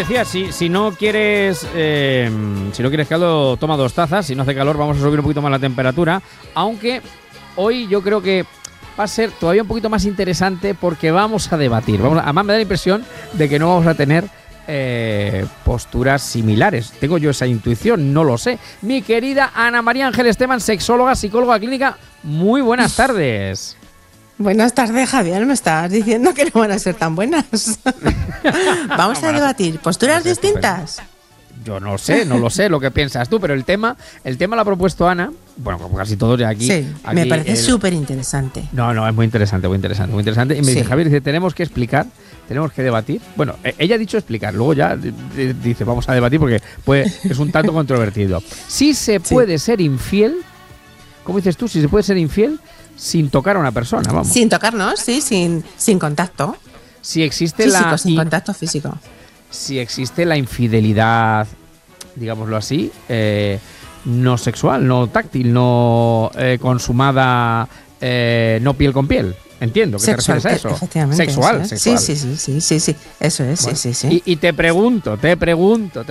decía, si no quieres caldo, toma 2 tazas. Si no hace calor, vamos a subir un poquito más la temperatura. Aunque hoy yo creo que va a ser todavía un poquito más interesante porque vamos a debatir. Además me da la impresión de que no vamos a tener posturas similares. Tengo yo esa intuición, no lo sé. Mi querida Ana María Ángel Esteban, sexóloga, psicóloga clínica, muy buenas tardes. Buenas tardes, Javier. Me estabas diciendo que no van a ser tan buenas. Vamos a debatir posturas distintas. Yo no lo sé lo que piensas tú, pero el tema lo ha propuesto Ana. Bueno, como casi todos de aquí. Sí, me parece súper interesante. No, es muy interesante. Y me dice, Javier, tenemos que explicar, tenemos que debatir. Bueno, ella ha dicho explicar, luego ya dice, vamos a debatir porque es un tanto controvertido. Si se puede ser infiel, ¿cómo dices tú? Si se puede ser infiel sin tocar a una persona, vamos. Sin tocarnos, sí, sin contacto. Si existe físico, sin contacto físico. Si existe la infidelidad, digámoslo así, no sexual, no táctil, no consumada, no piel con piel. Entiendo que sexual, te refieres a eso. Efectivamente. Sexual. Sí. Eso es, bueno, sí. Y te pregunto.